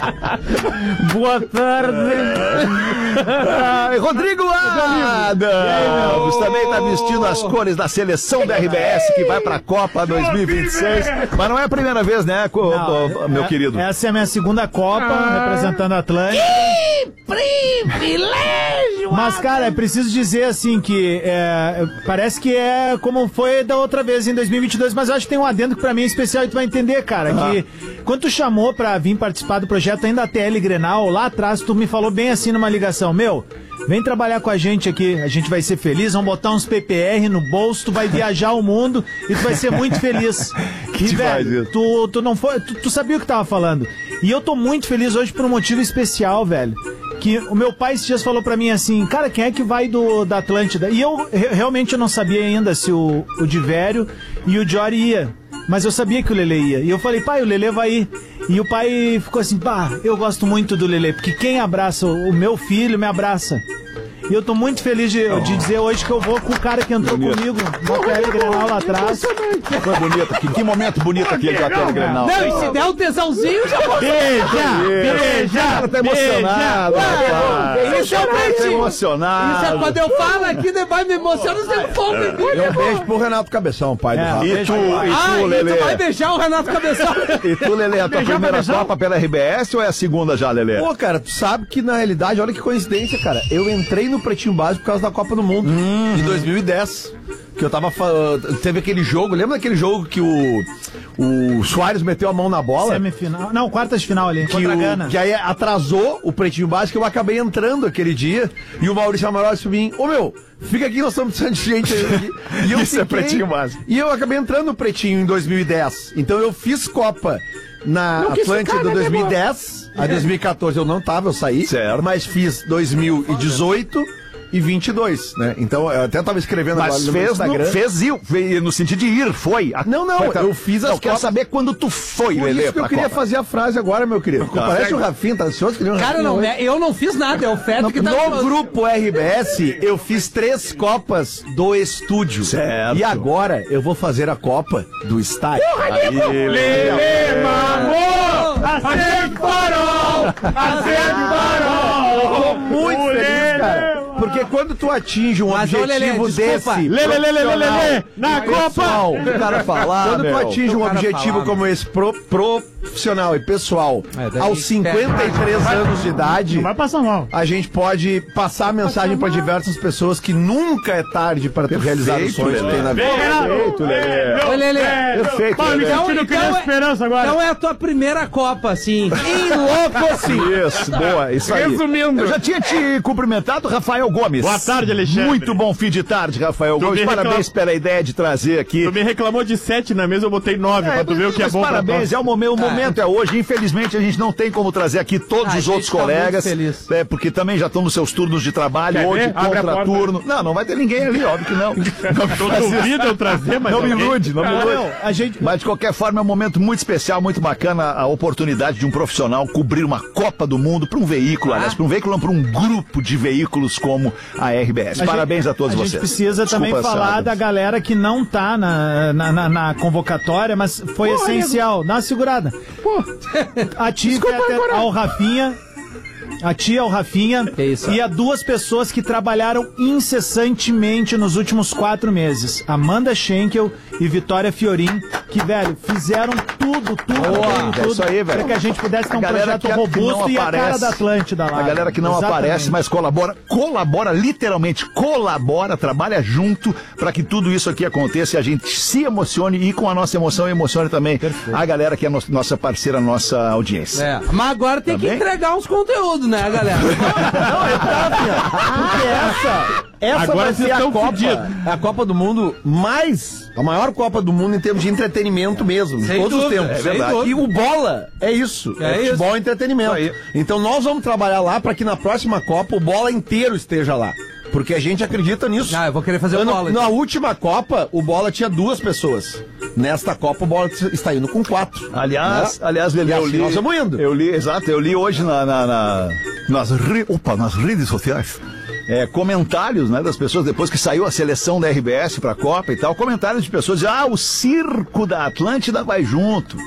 Boa tarde. Rodrigo Adams também tá vestindo as cores da seleção da RBS que vai pra Copa 2026. Mas não é a primeira vez, né, meu querido? Essa é a minha segunda Copa, representando a Atlântica. Que privilégio! Mas, cara, é preciso dizer, assim, que parece que é como foi da outra vez em 2022, mas eu acho que tem um adendo que pra mim é especial e tu vai entender, cara, que quando tu chamou pra vir participar do projeto ainda da TL Grenal, lá atrás tu me falou bem assim numa ligação, vem trabalhar com a gente aqui, a gente vai ser feliz, vamos botar uns PPR no bolso, tu vai viajar o mundo e tu vai ser muito feliz. E, velho, tu não foi, tu sabia o que tava falando. E eu tô muito feliz hoje por um motivo especial, velho. Que o meu pai esses dias falou pra mim assim, cara, quem é que vai da Atlântida? E eu realmente eu não sabia ainda se o Divério e o Jory ia. Mas eu sabia que o Lelê ia. E eu falei, pai, o Lelê vai ir. E o pai ficou assim, pá, eu gosto muito do Lelê, porque quem abraça o meu filho me abraça. E eu tô muito feliz de dizer hoje que eu vou com o cara que entrou comigo no TL Grenal lá atrás. Foi bonito. Que momento bonito aquele do TL Grenal. Não, e se der um tesãozinho, já vou... Beija! O cara tá emocionado, rapaz. Isso é o pretinho. Tá emocionado. Isso é quando eu falo aqui, vai me emocionar, você fogo. Um beijo pro Renato Cabeção, pai do Rafa. E tu, Lelê? E tu vai beijar o Renato Cabeção. E tu, Lelê, a tua primeira Copa pela RBS ou é a segunda já, Lelê? Pô, cara, tu sabe que na realidade, olha que coincidência, cara. Eu entrei no Pretinho Básico por causa da Copa do Mundo, em 2010. Que eu tava teve aquele jogo, lembra daquele jogo que o Soares meteu a mão na bola? Semifinal, não, quartas de final ali, contra a Gana. Que aí atrasou o Pretinho Básico, eu acabei entrando aquele dia, e o Maurício Amaral disse pra mim, fica aqui, nós estamos precisando de gente aqui. E eu Isso é Pretinho Básico. E eu acabei entrando no Pretinho em 2010, então eu fiz Copa na Atlântida 2010, a 2014 eu não tava, eu saí, certo. Mas fiz 2018 e 22, né? Então, eu até tava escrevendo agora no Instagram. Fez no sentido de ir, foi. Eu fiz as Eu quero saber quando tu foi, Por Lelê, isso que eu queria fazer a frase agora, meu querido. Parece o Rafinha, tá ansioso? Cara, não, eu não fiz nada, é o Feto que tá... No grupo RBS, eu fiz 3 Copas do estúdio. Certo. E agora, eu vou fazer a Copa do estádio. Lelê, mamô! Acende o farol! Acende o farol! Tô muito feliz, cara. Porque quando tu atinge um objetivo desse... Lelê, na Copa! O cara falar, quando tu atinge um objetivo como esse profissional e pessoal, aos 53 anos de idade, vai passar mal. A gente pode passar a mensagem para diversas pessoas que nunca é tarde para tu realizar os sonhos que tem na vida. Perfeito, Lelê. Ô, Lelê. Perfeito, Lelê. Esperança agora. Então é a tua primeira Copa, assim. Isso, boa, isso aí. Resumindo. Eu já tinha te cumprimentado, Rafael Gomes. Boa tarde, Alexandre. Muito bom fim de tarde, Rafael Gomes. Parabéns pela ideia de trazer aqui. Tu me reclamou de 7 na mesa, eu botei 9 pra tu ver o que é bom. Parabéns, o momento é hoje. Infelizmente, a gente não tem como trazer aqui todos os outros colegas. Porque também já estão nos seus turnos de trabalho. Hoje, contraturno. Não vai ter ninguém ali, óbvio que não. Duvido eu trazer, mas não me ilude. Mas de qualquer forma, é um momento muito especial, muito bacana a oportunidade de um profissional cobrir uma Copa do Mundo para um veículo, aliás, para um veículo, não, para um grupo de veículos como a RBS. Parabéns a todos vocês. A gente precisa também falar da galera que não tá na convocatória, mas foi essencial. Dá uma segurada. A tia ao Rafinha. A tia, o Rafinha e a 2 pessoas que trabalharam incessantemente nos últimos 4 meses. Amanda Schenkel e Vitória Fiorin, que, velho, fizeram tudo. É isso aí, velho. Para que a gente pudesse ter um projeto robusto e a cara da Atlântida lá. A galera que não aparece, mas colabora, literalmente, trabalha junto para que tudo isso aqui aconteça e a gente se emocione e com a nossa emoção emocione também a galera que é nossa parceira, nossa audiência. Mas agora tem que entregar uns conteúdos, né, galera? Porque essa agora vai ser a Copa do Mundo a maior Copa do Mundo em termos de entretenimento mesmo, de todos os tempos. É verdade. E o bola é isso, futebol e entretenimento. Então nós vamos trabalhar lá para que na próxima Copa o bola inteiro esteja lá. Porque a gente acredita nisso. Eu vou querer fazer o bola. Na última Copa, o bola tinha 2 pessoas. Nesta Copa, o bola está indo com 4. Aliás, Lelê, eu li. Nós estamos indo. Eu li hoje nas redes sociais. Comentários, né, das pessoas depois que saiu a seleção da RBS pra Copa e tal, comentários de pessoas dizendo, o circo da Atlântida vai junto.